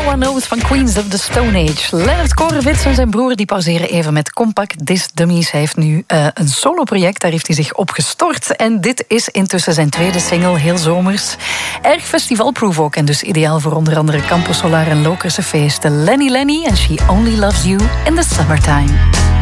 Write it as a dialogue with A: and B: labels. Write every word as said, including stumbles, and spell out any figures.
A: One Knows van Queens of the Stone Age. Leonard Korenvits en zijn broer die pauzeren even met Compact Disc Dummies. Hij heeft nu uh, een soloproject, daar heeft hij zich op gestort. En dit is intussen zijn tweede single, heel zomers. Erg festivalproof ook en dus ideaal voor onder andere Campus Solar en Lokerse feesten. Lenny Lenny and She Only Loves You in the Summertime.